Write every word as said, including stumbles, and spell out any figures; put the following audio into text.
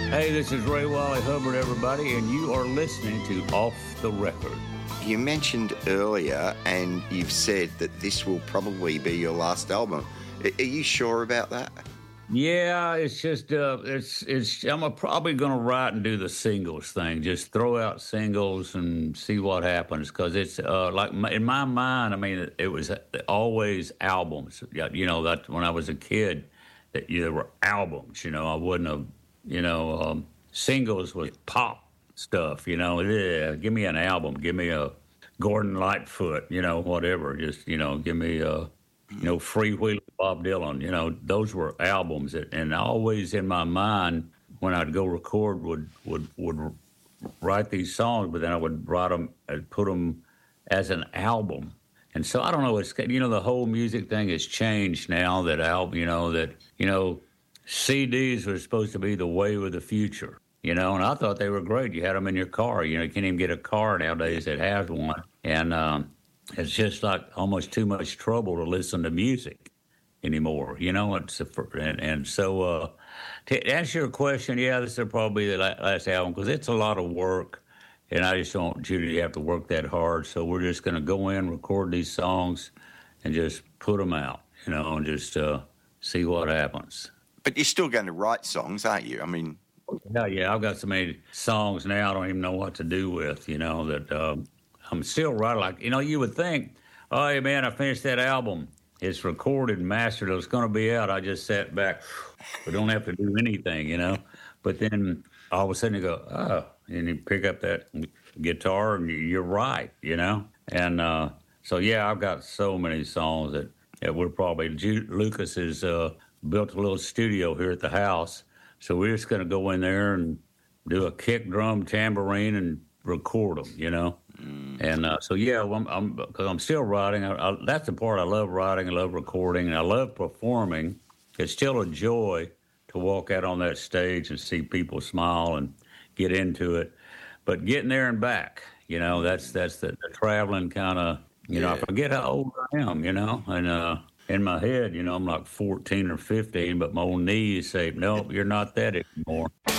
Hey, this is Ray Wally Hubbard, everybody, and you are listening to Off the Record. You mentioned earlier, and you've said that this will probably be your last album. Are you sure about that? Yeah, it's just uh, it's it's. I'm probably going to write and do the singles thing. Just throw out singles and see what happens. Because it's uh, like in my mind, I mean, it, it was always albums. You know, that when I was a kid, that you know, there were albums. You know, I wouldn't have. You know, um, singles was pop stuff. You know, yeah, give me an album. Give me a Gordon Lightfoot. You know, whatever. Just you know, give me a. You know, Freewheeling Bob Dylan, you know, those were albums that, and always in my mind when I'd go record would, would, would write these songs, but then I would write them and put them as an album. And so I don't know, it's, you know, the whole music thing has changed now that album, you know, that, you know, C Ds were supposed to be the wave of the future, you know, and I thought they were great. You had them in your car, you know, you can't even get a car nowadays that has one. And, um, it's just like almost too much trouble to listen to music anymore, you know. It's a, and, and so uh, to answer your question, yeah, this will probably be the last album because it's a lot of work, and I just don't want you to have to work that hard. So we're just going to go in, record these songs, and just put them out, you know, and just uh, see what happens. But you're still going to write songs, aren't you? I mean, yeah, yeah, I've got so many songs now I don't even know what to do with, you know, that. Um, I'm still writing, like, you know, you would think, oh, hey, man, I finished that album. It's recorded and mastered. It's going to be out. I just sat back. We don't have to do anything, you know. But then all of a sudden you go, oh, and you pick up that guitar and you're right, you know. And uh, so, yeah, I've got so many songs that, that we're probably, Lucas has uh, built a little studio here at the house. So we're just going to go in there and do a kick, drum, tambourine, and record them, you know. Mm. And uh, so, yeah, I'm, I'm, cause I'm still writing. I, I, that's the part I love writing. I love recording. And I love performing. It's still a joy to walk out on that stage and see people smile and get into it. But getting there and back, you know, that's that's the, the traveling kind of, you yeah. know, I forget how old I am, you know. And uh, in my head, you know, I'm like fourteen or fifteen, but my old knees say, nope, you're not that anymore.